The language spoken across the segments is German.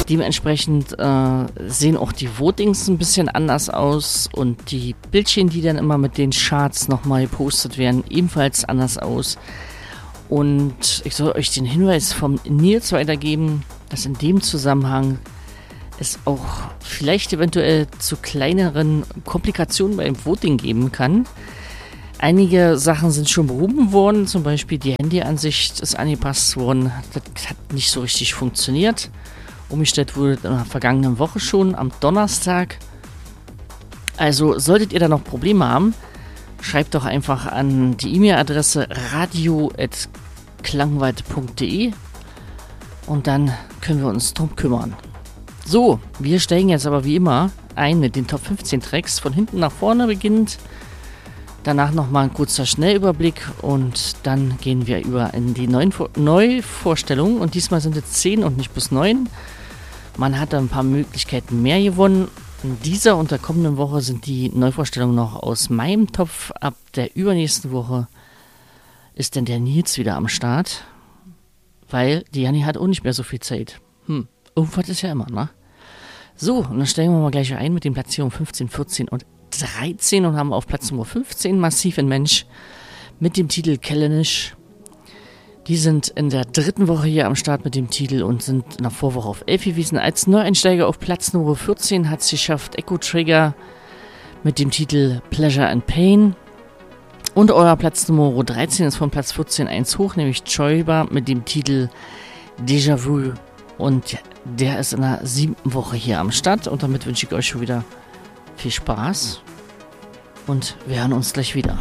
Dementsprechend sehen auch die Votings ein bisschen anders aus und die Bildchen, die dann immer mit den Charts nochmal gepostet werden, ebenfalls anders aus. Und ich soll euch den Hinweis vom Nils weitergeben, dass in dem Zusammenhang es auch vielleicht eventuell zu kleineren Komplikationen beim Voting geben kann. Einige Sachen sind schon behoben worden, zum Beispiel die Handyansicht ist angepasst worden. Das hat nicht so richtig funktioniert. Umgestellt wurde in der vergangenen Woche schon, am Donnerstag. Also solltet ihr da noch Probleme haben, schreibt doch einfach an die E-Mail-Adresse radio@klangwald.de und dann können wir uns drum kümmern. So, wir steigen jetzt aber wie immer ein mit den Top 15 Tracks, von hinten nach vorne beginnend. Danach nochmal ein kurzer Schnellüberblick und dann gehen wir über in die Neuvorstellungen und diesmal sind es 10 und nicht bis 9. Man hat da ein paar Möglichkeiten mehr gewonnen. In dieser und der kommenden Woche sind die Neuvorstellungen noch aus meinem Topf. Ab der übernächsten Woche ist denn der Nils wieder am Start, weil die Janni hat auch nicht mehr so viel Zeit. Irgendwas ist ja immer, ne? So, und dann steigen wir mal gleich ein mit den Platzierungen 15, 14 und 13 und haben auf Platz Nummer 15 Massiv in Mensch mit dem Titel Kellenisch. Die sind in der dritten Woche hier am Start mit dem Titel und sind in der Vorwoche auf 11 gewesen. Als Neueinsteiger auf Platz Nummer 14 hat es geschafft Echo Trigger mit dem Titel Pleasure and Pain. Und euer Platz Nummer 13 ist von Platz 14 eins hoch, nämlich Choiba mit dem Titel Déjà Vu. Und der ist in der 7. Woche hier am Start. Und damit wünsche ich euch schon wieder viel Spaß und wir hören uns gleich wieder.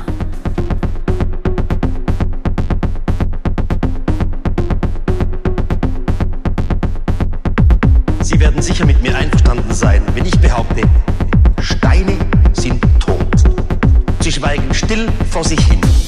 Sie werden sicher mit mir einverstanden sein, wenn ich behaupte, Steine sind tot. Sie schweigen still vor sich hin.